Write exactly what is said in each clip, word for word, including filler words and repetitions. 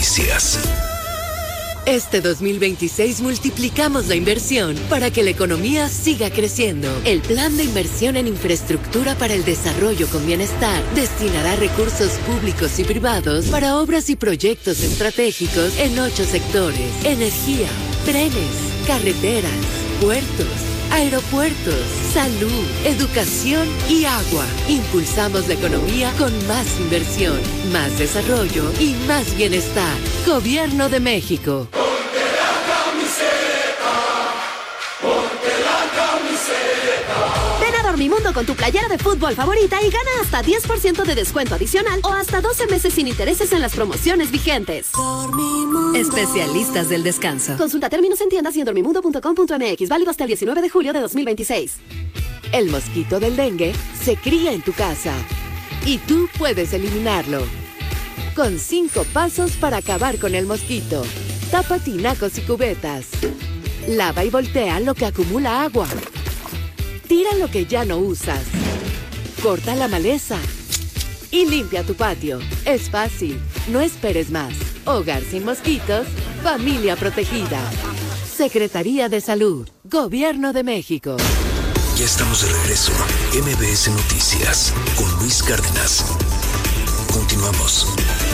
Noticias. Este dos mil veintiséis multiplicamos la inversión para que la economía siga creciendo. El Plan de Inversión en Infraestructura para el Desarrollo con Bienestar destinará recursos públicos y privados para obras y proyectos estratégicos en ocho sectores: energía, trenes, carreteras, puertos, aeropuertos, salud, educación y agua. Impulsamos la economía con más inversión, más desarrollo y más bienestar. Gobierno de México. Ponte la camiseta, ponte la camiseta. Ven a Dormimundo con tu playera de fútbol favorita y gana hasta diez por ciento de descuento adicional o hasta doce meses sin intereses en las promociones vigentes. Dormimundo. Especialistas del descanso. Consulta términos en tiendas y en dormimundo punto com punto m x. Válido hasta el diecinueve de julio de dos mil veintiséis. El mosquito del dengue se cría en tu casa y tú puedes eliminarlo. Con cinco pasos para acabar con el mosquito. Tapa tinacos y cubetas. Lava y voltea lo que acumula agua. Tira lo que ya no usas. Corta la maleza. Y limpia tu patio. Es fácil. No esperes más. Hogar sin mosquitos. Familia protegida. Secretaría de Salud. Gobierno de México. Ya estamos de regreso. M B S Noticias con Luis Cárdenas. Continuamos.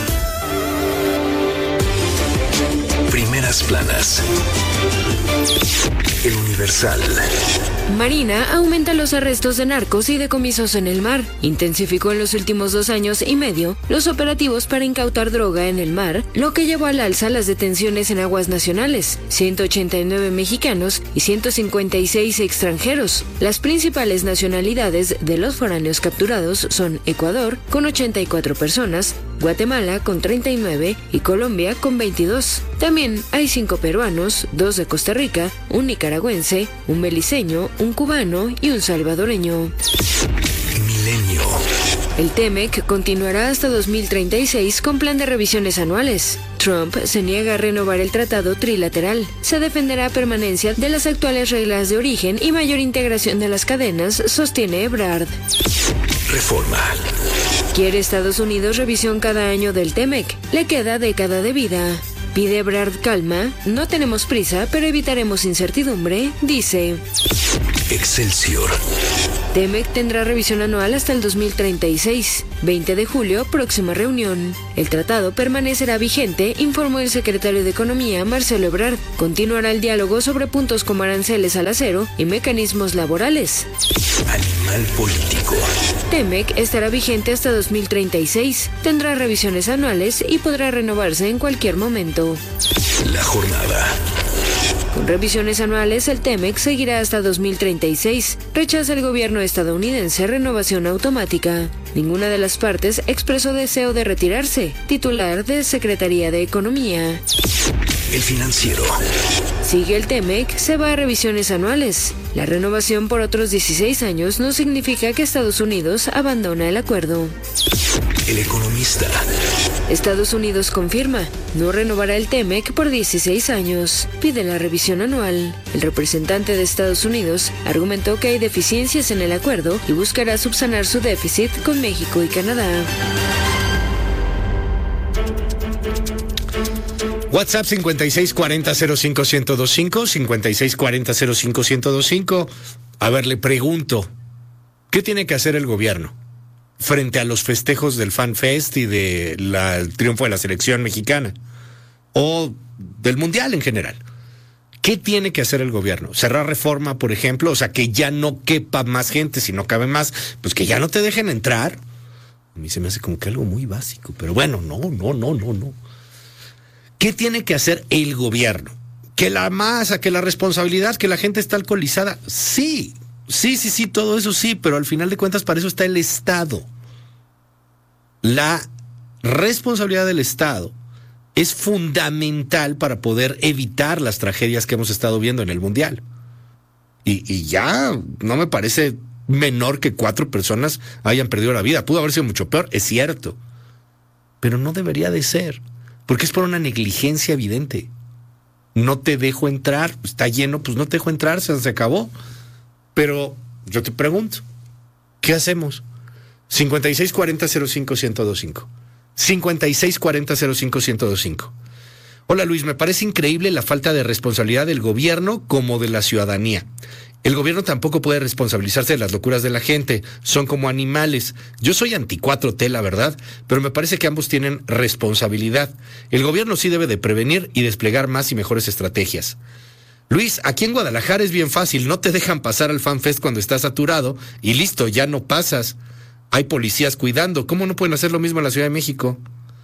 Primeras planas. El Universal. Marina aumenta los arrestos de narcos y decomisos en el mar. Intensificó en los últimos dos años y medio los operativos para incautar droga en el mar, lo que llevó al alza las detenciones en aguas nacionales. ciento ochenta y nueve mexicanos y ciento cincuenta y seis extranjeros. Las principales nacionalidades de los foráneos capturados son Ecuador, con ochenta y cuatro personas, Guatemala con treinta y nueve y Colombia con veintidós. También hay cinco peruanos, dos de Costa Rica, un nicaragüense, un beliceño, un cubano y un salvadoreño. Milenio. El TEMEC continuará hasta dos mil treinta y seis con plan de revisiones anuales. Trump se niega a renovar el tratado trilateral. Se defenderá permanencia de las actuales reglas de origen y mayor integración de las cadenas, sostiene Ebrard. Reforma. Quiere Estados Unidos revisión cada año del TEMEC. Le queda década de vida. Pide Ebrard calma. No tenemos prisa, pero evitaremos incertidumbre, dice. Excelsior. TEMEC tendrá revisión anual hasta el dos mil treinta y seis. veinte de julio, próxima reunión. El tratado permanecerá vigente, informó el secretario de Economía, Marcelo Ebrard. Continuará el diálogo sobre puntos como aranceles al acero y mecanismos laborales. Animal político. TEMEC estará vigente hasta dos mil treinta y seis. Tendrá revisiones anuales y podrá renovarse en cualquier momento. La jornada. Con revisiones anuales, el TEMEC seguirá hasta dos mil treinta y seis. Rechaza el gobierno estadounidense renovación automática. Ninguna de las partes expresó deseo de retirarse. Titular de Secretaría de Economía. El Financiero. Sigue el TEMEC, se va a revisiones anuales. La renovación por otros dieciséis años no significa que Estados Unidos abandona el acuerdo. El Economista. Estados Unidos confirma, no renovará el TEMEC por dieciséis años. Pide la revisión anual. El representante de Estados Unidos argumentó que hay deficiencias en el acuerdo y buscará subsanar su déficit con México y Canadá. WhatsApp cincuenta y seis cuarenta cero cinco ciento veinticinco, cincuenta y seis cuarenta cero cinco ciento veinticinco. A ver, le pregunto, ¿qué tiene que hacer el gobierno frente a los festejos del Fan Fest y del triunfo de la selección mexicana? O del Mundial en general. ¿Qué tiene que hacer el gobierno? ¿Cerrar Reforma, por ejemplo? O sea, que ya no quepa más gente, si no cabe más, pues que ya no te dejen entrar. A mí se me hace como que algo muy básico, pero bueno, no, no, no, no, no. ¿Qué tiene que hacer el gobierno? ¿Que la masa, que la responsabilidad, que la gente está alcoholizada? Sí, sí, sí, sí, todo eso sí, pero al final de cuentas para eso está el Estado. La responsabilidad del Estado es fundamental para poder evitar las tragedias que hemos estado viendo en el Mundial. Y, y ya no me parece menor que cuatro personas hayan perdido la vida. Pudo haber sido mucho peor, es cierto. Pero no debería de ser. Porque es por una negligencia evidente. No te dejo entrar, está lleno, pues no te dejo entrar, se, se acabó. Pero yo te pregunto, ¿qué hacemos? cincuenta y seis cuarenta cero cinco ciento veinticinco. cincuenta y seis cuarenta cero cinco ciento veinticinco. Hola Luis, me parece increíble la falta de responsabilidad del gobierno como de la ciudadanía. El gobierno tampoco puede responsabilizarse de las locuras de la gente, son como animales. Yo soy anti cuatro T, la verdad, pero me parece que ambos tienen responsabilidad. El gobierno sí debe de prevenir y desplegar más y mejores estrategias. Luis, aquí en Guadalajara es bien fácil, no te dejan pasar al FanFest cuando estás saturado y listo, ya no pasas. Hay policías cuidando, ¿cómo no pueden hacer lo mismo en la Ciudad de México?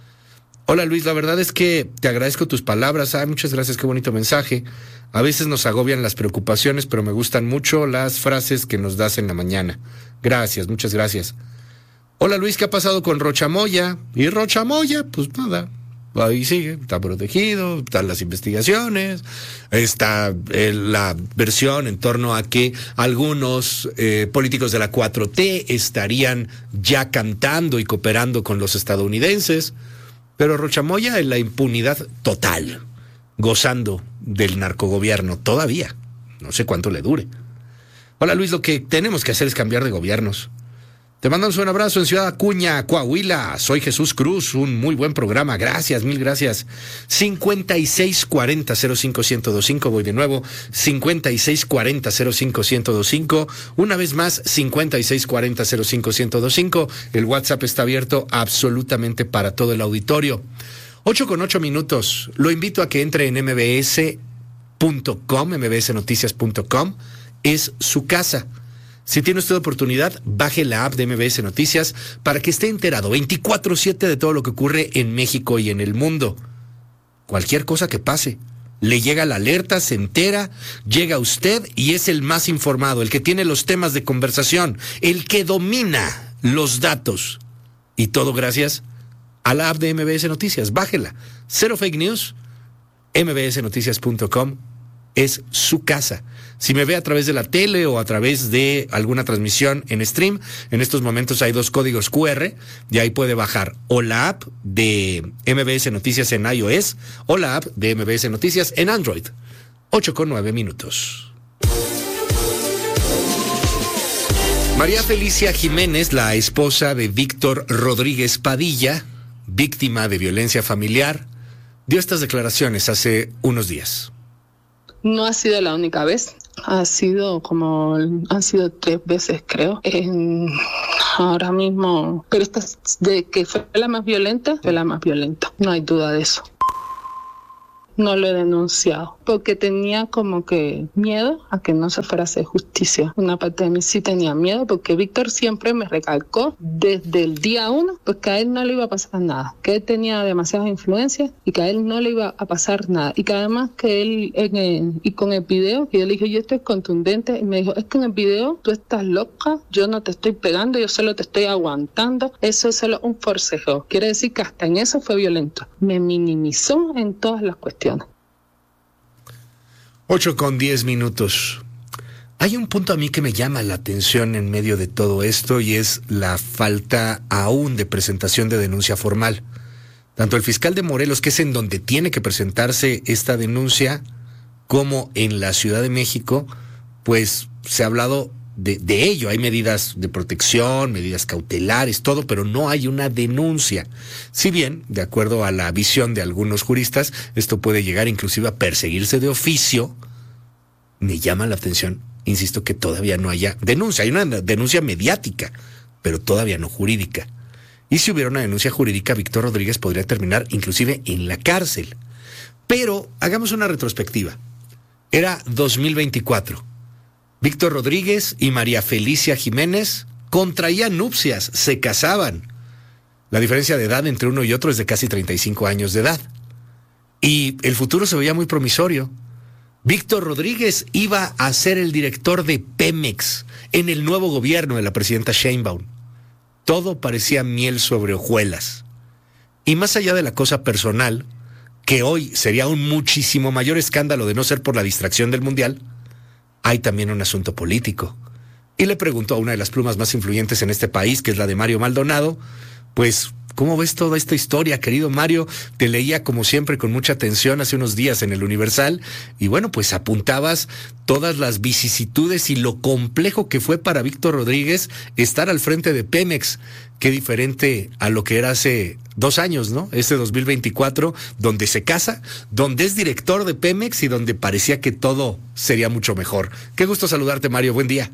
Hola Luis, la verdad es que te agradezco tus palabras. Ay, muchas gracias, qué bonito mensaje. A veces nos agobian las preocupaciones, pero me gustan mucho las frases que nos das en la mañana. Gracias, muchas gracias. Hola Luis, ¿qué ha pasado con Rochamoya? Y Rochamoya, pues nada, ahí sigue, está protegido, están las investigaciones, está eh, la versión en torno a que algunos eh, políticos de la cuatro T estarían ya cantando y cooperando con los estadounidenses. Pero Rochamoya en la impunidad total, gozando del narcogobierno todavía. No sé cuánto le dure. Hola Luis, lo que tenemos que hacer es cambiar de gobiernos. Te mandamos un abrazo en Ciudad Acuña, Coahuila. Soy Jesús Cruz, un muy buen programa. Gracias, mil gracias. cincuenta y seis cuarenta cero cinco ciento veinticinco, voy de nuevo. cincuenta y seis cuarenta cero cinco ciento veinticinco. Una vez más, cincuenta y seis cuarenta cero cinco ciento veinticinco. El WhatsApp está abierto absolutamente para todo el auditorio. Ocho con ocho minutos. Lo invito a que entre en m b s punto com, m b s noticias punto com. Es su casa. Si tiene usted oportunidad, baje la app de M B S Noticias para que esté enterado veinticuatro siete de todo lo que ocurre en México y en el mundo. Cualquier cosa que pase, le llega la alerta, se entera, llega usted y es el más informado, el que tiene los temas de conversación, el que domina los datos. Y todo gracias a la app de M B S Noticias. Bájela. Cero fake news. m b s noticias punto com es su casa. Si me ve a través de la tele o a través de alguna transmisión en stream, en estos momentos hay dos códigos cu erre y ahí puede bajar o la app de M B S Noticias en iOS o la app de M B S Noticias en Android. Ocho con nueve minutos. María Felicia Jiménez, la esposa de Víctor Rodríguez Padilla, víctima de violencia familiar, dio estas declaraciones hace unos días. No ha sido la única vez, ha sido como, han sido tres veces creo, en, ahora mismo, pero esta de que fue la más violenta, fue la más violenta, no hay duda de eso. No lo he denunciado, porque tenía como que miedo a que no se fuera a hacer justicia. Una parte de mí sí tenía miedo, porque Víctor siempre me recalcó desde el día uno, pues que a él no le iba a pasar nada, que él tenía demasiadas influencias y que a él no le iba a pasar nada. Y que además que él, en el, y con el video, que yo le dije, yo estoy contundente, y me dijo, es que en el video tú estás loca, yo no te estoy pegando, yo solo te estoy aguantando, eso es solo un forcejeo. Quiere decir que hasta en eso fue violento. Me minimizó en todas las cuestiones. Ocho con diez minutos. Hay un punto a mí que me llama la atención en medio de todo esto y es la falta aún de presentación de denuncia formal. Tanto el fiscal de Morelos, que es en donde tiene que presentarse esta denuncia, como en la Ciudad de México, pues se ha hablado de, de ello. Hay medidas de protección, medidas cautelares, todo, pero no hay una denuncia. Si bien, de acuerdo a la visión de algunos juristas, esto puede llegar inclusive a perseguirse de oficio, me llama la atención, insisto, que todavía no haya denuncia. Hay una denuncia mediática, pero todavía no jurídica. Y si hubiera una denuncia jurídica, Víctor Rodríguez podría terminar inclusive en la cárcel. Pero hagamos una retrospectiva. Era dos mil veinticuatro. Víctor Rodríguez y María Felicia Jiménez contraían nupcias, se casaban. La diferencia de edad entre uno y otro es de casi treinta y cinco años de edad. Y el futuro se veía muy promisorio. Víctor Rodríguez iba a ser el director de Pemex en el nuevo gobierno de la presidenta Sheinbaum. Todo parecía miel sobre hojuelas. Y más allá de la cosa personal, que hoy sería un muchísimo mayor escándalo de no ser por la distracción del Mundial, hay también un asunto político. Y le preguntó a una de las plumas más influyentes en este país, que es la de Mario Maldonado, pues, ¿cómo ves toda esta historia, querido Mario? Te leía como siempre con mucha atención hace unos días en el Universal y bueno, pues apuntabas todas las vicisitudes y lo complejo que fue para Víctor Rodríguez estar al frente de Pemex. Qué diferente a lo que era hace dos años, ¿no? Este dos mil veinticuatro, donde se casa, donde es director de Pemex y donde parecía que todo sería mucho mejor. Qué gusto saludarte, Mario. Buen día.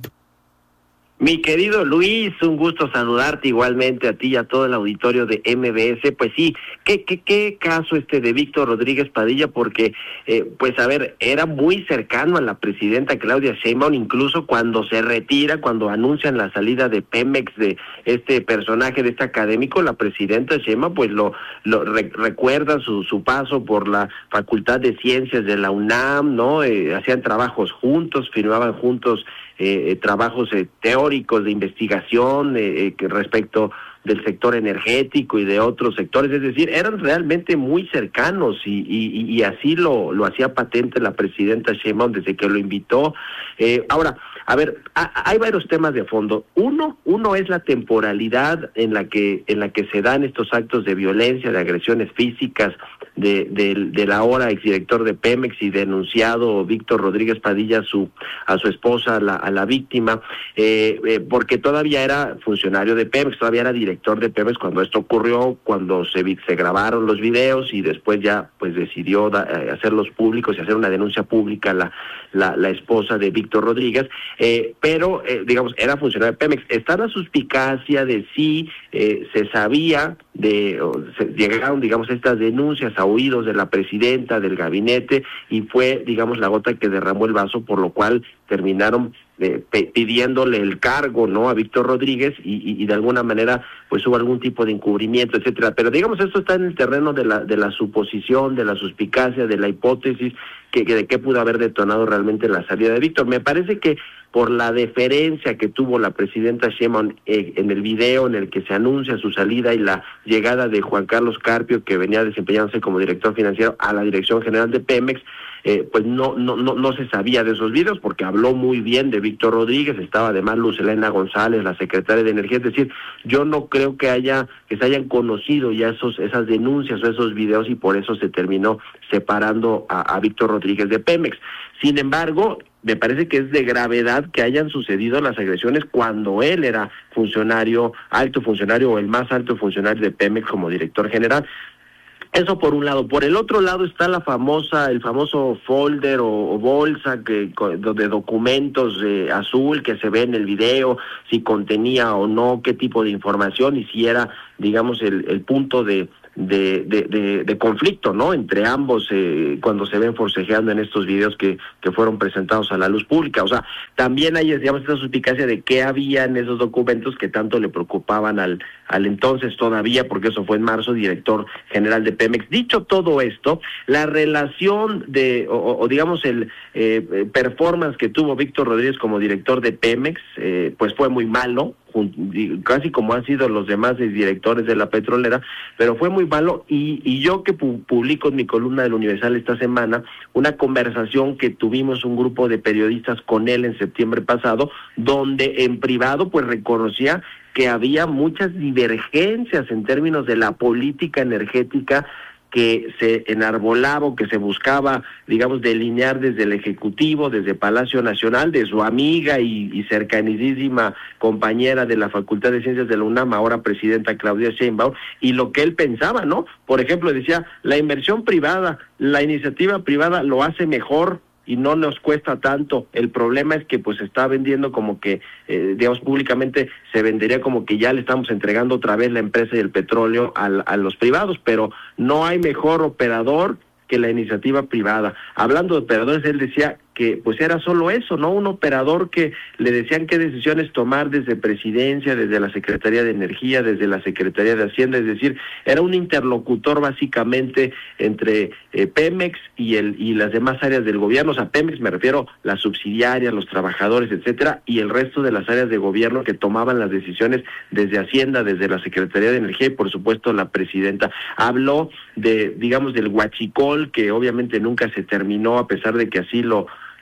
Mi querido Luis, un gusto saludarte igualmente a ti y a todo el auditorio de M B S. Pues sí, qué qué qué caso este de Víctor Rodríguez Padilla, porque, eh, pues a ver, era muy cercano a la presidenta Claudia Sheinbaum, incluso cuando se retira, cuando anuncian la salida de Pemex, de este personaje, de este académico, la presidenta Sheinbaum, pues lo, lo re, recuerda su, su paso por la Facultad de Ciencias de la UNAM, ¿no? Eh, hacían trabajos juntos, firmaban juntos Eh, trabajos eh, teóricos de investigación eh, eh, que respecto del sector energético y de otros sectores, es decir, eran realmente muy cercanos y, y, y así lo, lo hacía patente la presidenta Sheinbaum desde que lo invitó. Eh, ahora, a ver, a, hay varios temas de fondo. Uno, uno es la temporalidad en la que en la que se dan estos actos de violencia, de agresiones físicas de, de, del ahora exdirector de Pemex y denunciado Víctor Rodríguez Padilla a su a su esposa, a la, a la víctima, eh, eh, porque todavía era funcionario de Pemex, todavía era director de Pemex cuando esto ocurrió, cuando se, se grabaron los videos y después ya pues decidió da, hacerlos públicos y hacer una denuncia pública la la, la esposa de Víctor Rodríguez. Eh, pero, eh, digamos, era funcionario de Pemex. Está la suspicacia de si eh, se sabía, de o se llegaron, digamos, estas denuncias a oídos de la presidenta, del gabinete, y fue, digamos, la gota que derramó el vaso, por lo cual terminaron eh, pidiéndole el cargo, ¿no?, a Víctor Rodríguez y, y, y de alguna manera pues hubo algún tipo de encubrimiento, etcétera. Pero digamos, esto está en el terreno de la de la suposición, de la suspicacia, de la hipótesis que, que de qué pudo haber detonado realmente la salida de Víctor. Me parece que por la deferencia que tuvo la presidenta Sheinbaum eh, en el video en el que se anuncia su salida y la llegada de Juan Carlos Carpio, que venía desempeñándose como director financiero, a la Dirección General de Pemex, eh, pues no, no, no, no se sabía de esos videos, porque habló muy bien de Víctor Rodríguez, estaba además Luz Helena González, la secretaria de Energía. Es decir, yo no creo que haya, que se hayan conocido ya esos, esas denuncias o esos videos, y por eso se terminó separando a, a Víctor Rodríguez de Pemex. Sin embargo, me parece que es de gravedad que hayan sucedido las agresiones cuando él era funcionario, alto funcionario o el más alto funcionario de Pemex como director general. Eso por un lado. Por el otro lado está la famosa, el famoso folder o, o bolsa que de documentos eh, azul que se ve en el video, si contenía o no qué tipo de información y si era, digamos, el, el punto de De, de, de, de conflicto, ¿no?, entre ambos eh, cuando se ven forcejeando en estos videos que, que fueron presentados a la luz pública. O sea, también hay, digamos, esta suspicacia de qué había en esos documentos que tanto le preocupaban al, al entonces todavía, porque eso fue en marzo, director general de Pemex. Dicho todo esto, la relación de, o, o digamos, el eh, performance que tuvo Víctor Rodríguez como director de Pemex, eh, pues fue muy malo, casi como han sido los demás directores de la petrolera, pero fue muy malo. Y, y yo que pu publico en mi columna del Universal esta semana una conversación que tuvimos un grupo de periodistas con él en septiembre pasado, donde en privado pues reconocía que había muchas divergencias en términos de la política energética que se enarbolaba o que se buscaba, digamos, delinear desde el Ejecutivo, desde Palacio Nacional, de su amiga y, y cercanísima compañera de la Facultad de Ciencias de la UNAM, ahora presidenta Claudia Sheinbaum, y lo que él pensaba, ¿no? Por ejemplo, decía, la inversión privada, la iniciativa privada lo hace mejor y no nos cuesta tanto. El problema es que pues se está vendiendo como que, eh, digamos, públicamente se vendería como que ya le estamos entregando otra vez la empresa y el petróleo a, a los privados, pero no hay mejor operador que la iniciativa privada. Hablando de operadores, él decía que pues era solo eso, ¿no? Un operador que le decían qué decisiones tomar desde Presidencia, desde la Secretaría de Energía, desde la Secretaría de Hacienda, es decir, era un interlocutor básicamente entre eh, Pemex y el y las demás áreas del gobierno. O sea, Pemex me refiero las subsidiarias, los trabajadores, etcétera, y el resto de las áreas de gobierno que tomaban las decisiones desde Hacienda, desde la Secretaría de Energía y por supuesto la presidenta. Habló de, digamos, del huachicol, que obviamente nunca se terminó, a pesar de que así lo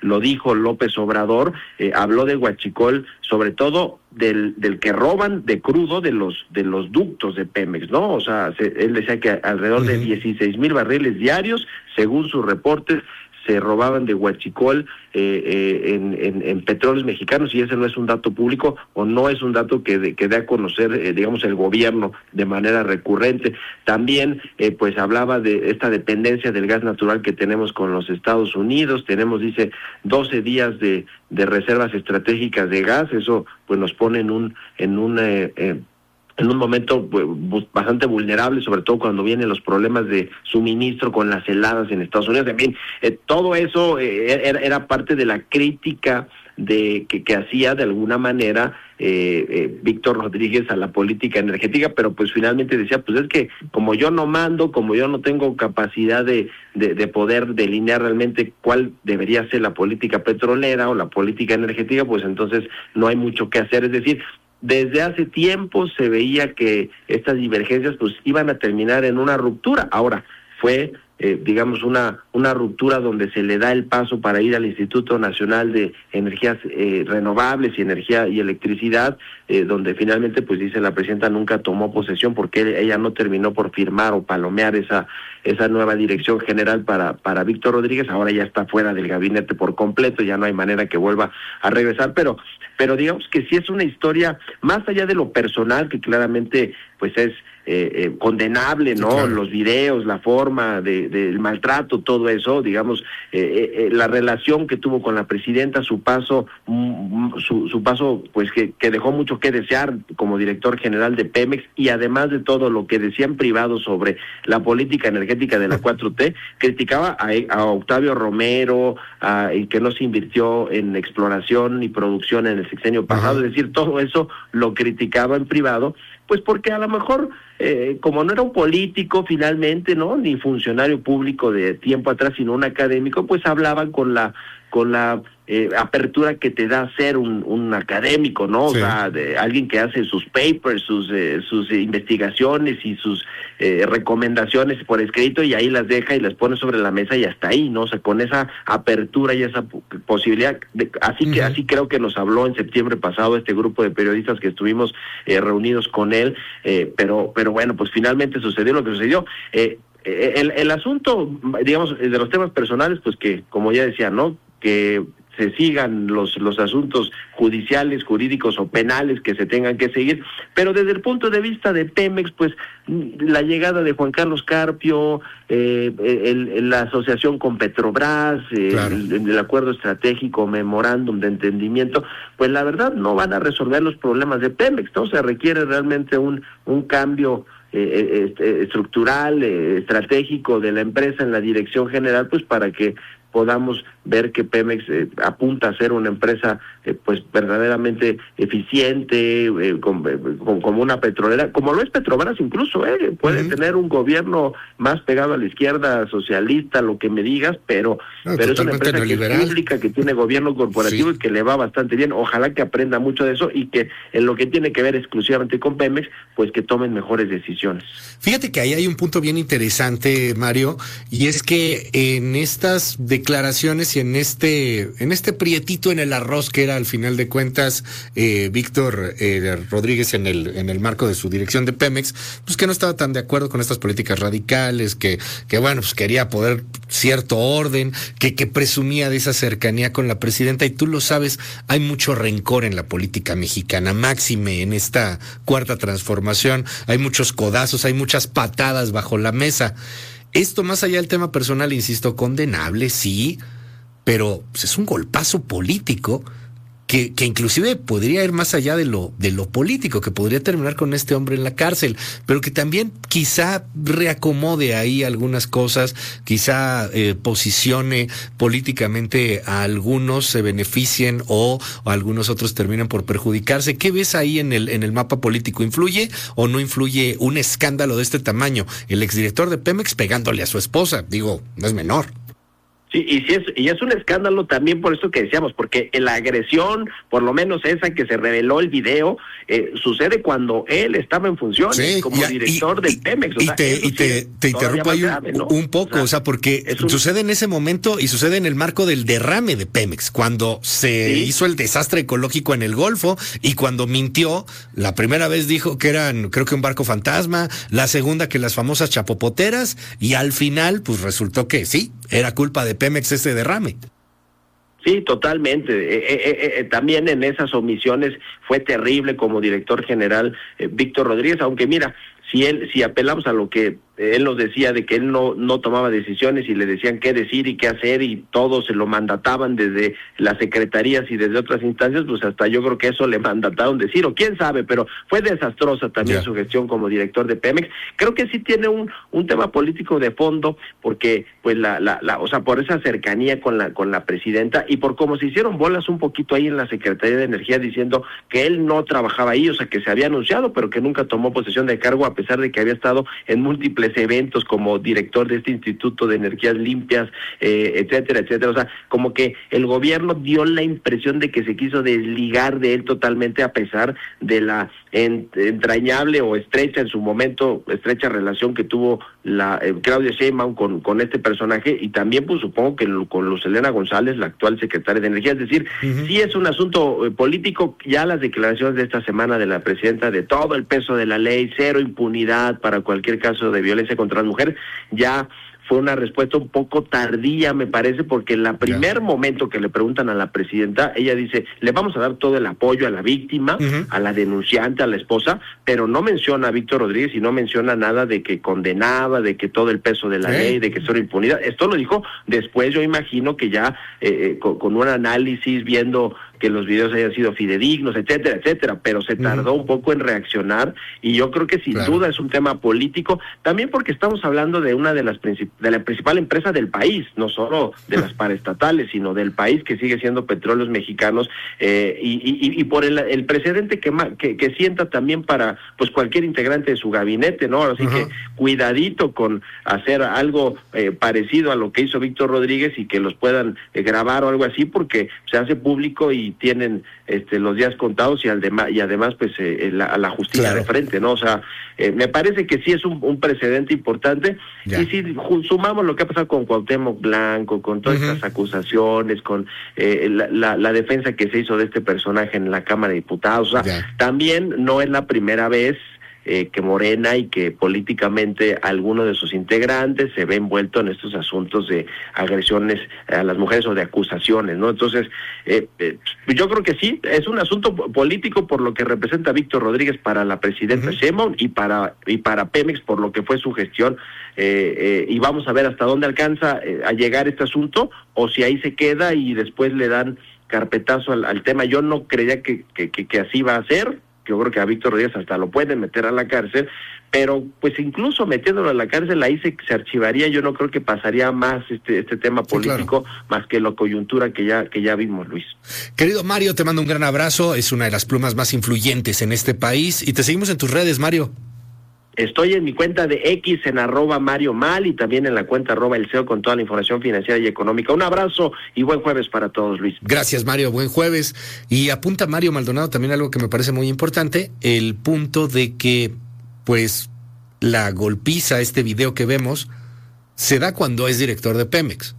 lo dijo López Obrador, eh, habló de huachicol, sobre todo del del que roban de crudo de los de los ductos de Pemex, ¿no? O sea, se, él decía que alrededor uh-huh. de dieciséis mil barriles diarios, según sus reportes, se robaban de huachicol eh, eh, en, en, en petróleos mexicanos, y ese no es un dato público o no es un dato que, de, que dé a conocer, eh, digamos, el gobierno de manera recurrente. También, eh, pues, hablaba de esta dependencia del gas natural que tenemos con los Estados Unidos. Tenemos, dice, doce días de, de reservas estratégicas de gas. Eso, pues, nos pone en un, en un eh, eh, en un momento pues, bastante vulnerable, sobre todo cuando vienen los problemas de suministro con las heladas en Estados Unidos. También eh, todo eso eh, era, era parte de la crítica de que, que hacía de alguna manera eh, eh, Víctor Rodríguez a la política energética, pero pues finalmente decía, pues es que como yo no mando, como yo no tengo capacidad de, de, de poder delinear realmente cuál debería ser la política petrolera o la política energética, pues entonces no hay mucho que hacer. Es decir, desde hace tiempo se veía que estas divergencias pues iban a terminar en una ruptura. Ahora, fue, eh, digamos, una una ruptura donde se le da el paso para ir al Instituto Nacional de Energías eh, Renovables y Energía y Electricidad, eh, donde finalmente, pues dice la presidenta, nunca tomó posesión porque ella no terminó por firmar o palomear esa esa nueva dirección general para para Víctor Rodríguez. Ahora ya está fuera del gabinete por completo, ya no hay manera que vuelva a regresar, pero pero digamos que sí es una historia, más allá de lo personal, que claramente pues es eh, eh, condenable, ¿no? Sí, claro. Los videos, la forma de, del maltrato, todo eso, digamos, eh, eh, la relación que tuvo con la presidenta, su paso, mm, su, su paso, pues que, que dejó mucho que desear como director general de Pemex, y además de todo lo que decía en privado sobre la política energética de la cuatro T, criticaba a, a Octavio Romero, a, y que no se invirtió en exploración y producción en el sexenio pasado. Ajá. Es decir, todo eso lo criticaba en privado, pues porque a lo mejor, eh, como no era un político finalmente, ¿no?, ni funcionario público de tiempo atrás, sino un académico, pues hablaban con la con la eh, apertura que te da ser un, un académico, ¿no? Sí. O sea, de alguien que hace sus papers, sus eh, sus investigaciones y sus eh, recomendaciones por escrito, y ahí las deja y las pone sobre la mesa y hasta ahí, ¿no? O sea, con esa apertura y esa posibilidad. De, así uh-huh. que así creo que nos habló en septiembre pasado este grupo de periodistas que estuvimos eh, reunidos con él, eh, pero pero bueno, pues finalmente sucedió lo que sucedió. Eh, el, el asunto, digamos, de los temas personales, pues que, como ya decía, ¿no?, que se sigan los los asuntos judiciales, jurídicos o penales que se tengan que seguir, pero desde el punto de vista de Pemex, pues la llegada de Juan Carlos Carpio, eh, el, el, la asociación con Petrobras, eh, claro. el, el acuerdo estratégico, memorándum de entendimiento, pues la verdad no van a resolver los problemas de Pemex, ¿no? Se requiere realmente un un cambio eh, eh, estructural, eh, estratégico de la empresa en la dirección general, pues para que podamos ver que Pemex eh, apunta a ser una empresa eh, pues verdaderamente eficiente, eh, con, eh, con, como una petrolera, como lo es Petrobras incluso, eh, puede uh-huh. tener un gobierno más pegado a la izquierda, socialista, lo que me digas, pero, no, pero es una empresa neoliberal, que es pública, que tiene gobierno corporativo, sí, y que le va bastante bien. Ojalá que aprenda mucho de eso y que en lo que tiene que ver exclusivamente con Pemex, pues que tomen mejores decisiones. Fíjate que ahí hay un punto bien interesante, Mario, y es que en estas declaraciones y en este en este prietito en el arroz que era al final de cuentas eh, Víctor eh, Rodríguez en el en el marco de su dirección de Pemex, pues que no estaba tan de acuerdo con estas políticas radicales, que que bueno, pues quería poder cierto orden, que que presumía de esa cercanía con la presidenta, y tú lo sabes, hay mucho rencor en la política mexicana, máxime en esta cuarta transformación, hay muchos codazos, hay muchas patadas bajo la mesa. Esto, más allá del tema personal, insisto, condenable, sí, pero pues, es un golpazo político que, que inclusive podría ir más allá de lo, de lo político, que podría terminar con este hombre en la cárcel, pero que también quizá reacomode ahí algunas cosas, quizá eh, posicione políticamente a algunos, se beneficien o, o algunos otros terminen por perjudicarse. ¿Qué ves ahí en el, en el mapa político? ¿Influye o no influye un escándalo de este tamaño? El exdirector de Pemex pegándole a su esposa, digo, no es menor. Sí, y sí es, y es un escándalo también por eso que decíamos, porque la agresión, por lo menos esa que se reveló el video, eh, sucede cuando él estaba en funciones sí, como y, director y, del Pemex. O y sea, te, y te, te interrumpo ahí un, grave, ¿no? un poco, o sea, o sea porque un... sucede en ese momento y sucede en el marco del derrame de Pemex, cuando se ¿Sí? hizo el desastre ecológico en el Golfo y cuando mintió, la primera vez dijo que eran, creo que un barco fantasma, la segunda que las famosas chapopoteras, y al final, pues resultó que sí, era culpa de Pemex ese derrame. Sí, totalmente. Eh, eh, eh, también en esas omisiones fue terrible como director general eh, Víctor Rodríguez, aunque mira, si él, si apelamos a lo que él nos decía de que él no no tomaba decisiones y le decían qué decir y qué hacer y todo se lo mandataban desde las secretarías y desde otras instancias, pues hasta yo creo que eso le mandataron decir, o quién sabe, pero fue desastrosa también yeah. su gestión como director de Pemex. Creo que sí tiene un un tema político de fondo, porque pues la la, la o sea, por esa cercanía con la con la presidenta y por cómo se hicieron bolas un poquito ahí en la Secretaría de Energía diciendo que él no trabajaba ahí, o sea, que se había anunciado, pero que nunca tomó posesión de cargo a pesar de que había estado en múltiples eventos como director de este Instituto de Energías Limpias, eh, etcétera, etcétera. O sea, como que el gobierno dio la impresión de que se quiso desligar de él totalmente a pesar de la entrañable o estrecha en su momento, estrecha relación que tuvo la eh, Claudia Sheinbaum con, con este personaje y también pues supongo que con Luz Helena González, la actual secretaria de Energía. Es decir, uh-huh. sí es un asunto eh, político, ya las declaraciones de esta semana de la presidenta de todo el peso de la ley, cero impunidad para cualquier caso de violencia contra la mujer, ya fue una respuesta un poco tardía, me parece, porque en el primer yeah. momento que le preguntan a la presidenta, ella dice, le vamos a dar todo el apoyo a la víctima, uh-huh. a la denunciante, a la esposa, pero no menciona a Víctor Rodríguez y no menciona nada de que condenaba, de que todo el peso de la ¿Eh? ley, de que cero impunidad. Esto lo dijo después, yo imagino que ya eh, con, con un análisis, viendo que los videos hayan sido fidedignos, etcétera, etcétera, pero se tardó uh-huh. un poco en reaccionar y yo creo que sin claro. duda es un tema político, también porque estamos hablando de una de las princip- de la principal empresa del país, no solo de las paraestatales, sino del país que sigue siendo Petróleos Mexicanos, eh, y, y, y por el, el precedente que, que que sienta también para pues cualquier integrante de su gabinete, ¿no? Así uh-huh. que cuidadito con hacer algo eh, parecido a lo que hizo Víctor Rodríguez y que los puedan eh, grabar o algo así, porque se hace público y tienen este los días contados y, al dema, y además pues eh, la, la justicia claro. de frente, ¿no? O sea, eh, me parece que sí es un, un precedente importante ya. y si sumamos lo que ha pasado con Cuauhtémoc Blanco, con todas uh-huh. estas acusaciones, con eh, la, la, la defensa que se hizo de este personaje en la Cámara de Diputados, o sea, ya. también no es la primera vez Eh, que Morena y que políticamente alguno de sus integrantes se ve envuelto en estos asuntos de agresiones a las mujeres o de acusaciones, ¿no? Entonces, eh, eh, yo creo que sí, es un asunto político por lo que representa Víctor Rodríguez para la presidenta uh-huh. Sheinbaum y para y para Pemex por lo que fue su gestión, eh, eh, y vamos a ver hasta dónde alcanza eh, a llegar este asunto o si ahí se queda y después le dan carpetazo al, al tema. Yo no creía que, que, que, que así va a ser. Yo creo que a Víctor Rodríguez hasta lo pueden meter a la cárcel, pero pues incluso metiéndolo a la cárcel ahí se, se archivaría. Yo no creo que pasaría más este este tema político, sí, claro. más que la coyuntura que ya que ya vimos, Luis. Querido Mario, te mando un gran abrazo, es una de las plumas más influyentes en este país y te seguimos en tus redes, Mario. Estoy en mi cuenta de X en arroba Mario Mal y también en la cuenta arroba El C E O con toda la información financiera y económica. Un abrazo y buen jueves para todos, Luis. Gracias, Mario, buen jueves. Y apunta Mario Maldonado también algo que me parece muy importante, el punto de que, pues, la golpiza, este video que vemos, se da cuando es director de Pemex.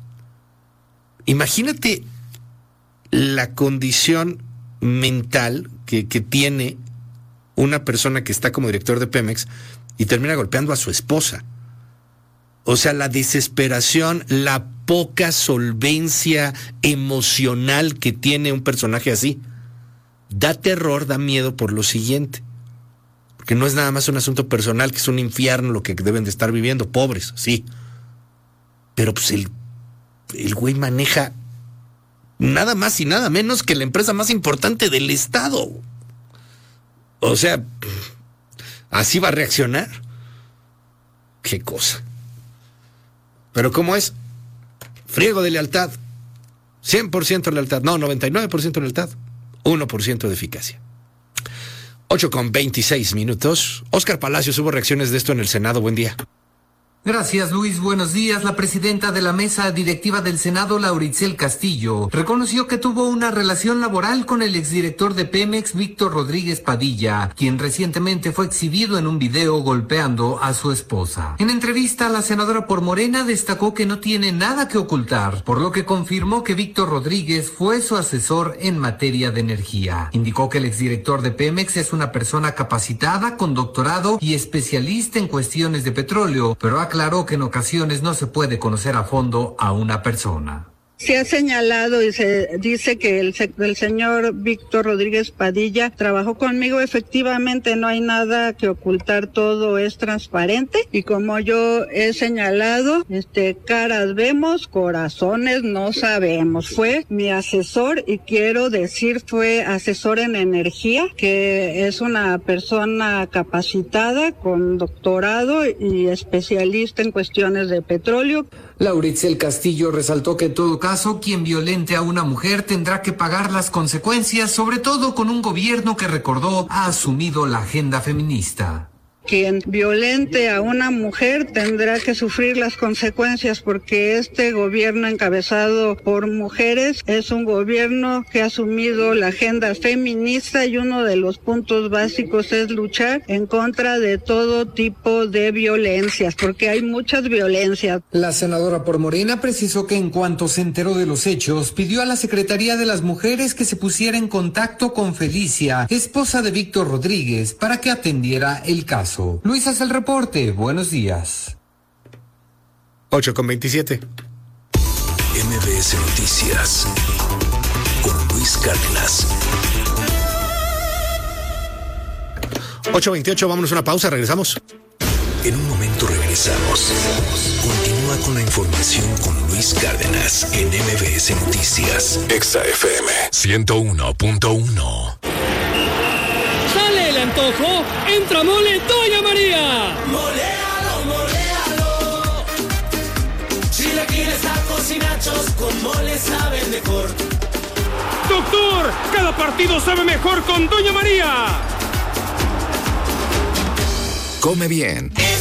Imagínate la condición mental que, que tiene una persona que está como director de Pemex y termina golpeando a su esposa. O sea, la desesperación, la poca solvencia emocional que tiene un personaje así. Da terror, da miedo por lo siguiente. Porque no es nada más un asunto personal, que es un infierno lo que deben de estar viviendo, pobres, sí. Pero pues el, el güey maneja nada más y nada menos que la empresa más importante del estado. O sea, ¿así va a reaccionar? Qué cosa. Pero ¿cómo es? Friego de lealtad. cien por ciento lealtad. No, noventa y nueve por ciento lealtad. uno por ciento de eficacia. ocho con veintiséis minutos. Óscar Palacios, hubo reacciones de esto en el Senado. Buen día. Gracias, Luis. Buenos días. La presidenta de la mesa directiva del Senado, Lauricel Castillo, reconoció que tuvo una relación laboral con el exdirector de Pemex, Víctor Rodríguez Padilla, quien recientemente fue exhibido en un video golpeando a su esposa. En entrevista, la senadora por Morena destacó que no tiene nada que ocultar, por lo que confirmó que Víctor Rodríguez fue su asesor en materia de energía. Indicó que el exdirector de Pemex es una persona capacitada, con doctorado y especialista en cuestiones de petróleo, pero ha aclaró que en ocasiones no se puede conocer a fondo a una persona. Se ha señalado y se dice que el, el señor Víctor Rodríguez Padilla trabajó conmigo. Efectivamente, no hay nada que ocultar, todo es transparente. Y como yo he señalado, este, caras vemos, corazones no sabemos. Fue mi asesor y quiero decir fue asesor en energía, que es una persona capacitada con doctorado y especialista en cuestiones de petróleo. Lauricel Castillo resaltó que en todo caso, quien violente a una mujer tendrá que pagar las consecuencias, sobre todo con un gobierno que, recordó, ha asumido la agenda feminista. Quien violente a una mujer tendrá que sufrir las consecuencias, porque este gobierno encabezado por mujeres es un gobierno que ha asumido la agenda feminista y uno de los puntos básicos es luchar en contra de todo tipo de violencias, porque hay muchas violencias. La senadora por Morena precisó que en cuanto se enteró de los hechos, pidió a la Secretaría de las Mujeres que se pusiera en contacto con Felicia, esposa de Víctor Rodríguez, para que atendiera el caso. Luis hace el reporte. Buenos días. ocho con veintisiete. M B S Noticias con Luis Cárdenas. ocho veintiocho, vámonos a una pausa, regresamos. En un momento regresamos. Continúa con la información con Luis Cárdenas en M B S Noticias. Exa F M ciento uno punto uno. ¡Sale el antojo! ¡Entra Mole Doña María! Moléalo, moléalo. Chilaquiles, tacos y nachos con mole saben mejor. ¡Doctor! ¡Cada partido sabe mejor con Doña María! Come bien.